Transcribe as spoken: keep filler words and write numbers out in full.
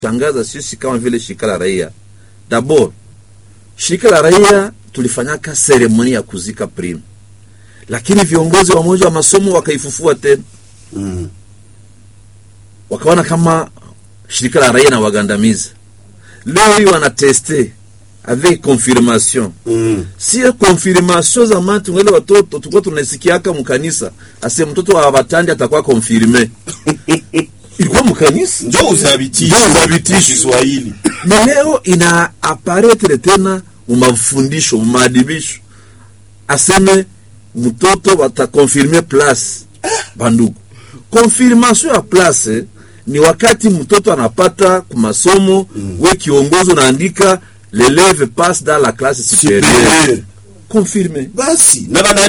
Tangaza sisi kama vile shirika la raia. D'abord, shirika la raia tulifanyaka seremoni ya kuzika Prime. Lakini viongozi wa moja wa masomo wakaifufua tena. Mm. Wakaona kama shirika la raia na wagandamiza. Leo hii wanateste avec confirmation. Mm. Si confirmation za matu ngele watoto tukua tunasikiaka mkanisa ase mtoto wa Batandi atakuwa confirmé. Ilikuwa mkanisa njoo uzabitisho uzabitisho Kiswahili. Na leo ina apparaître tena umafundisho umadibisho aseme mtoto watakonfirme place. Bandugu, confirmation ya place ni wakati mtoto anapata kumasomo. Mm. We kiongozo naandika l'élève passe dans la classe supérieure. Confirmé. Basi na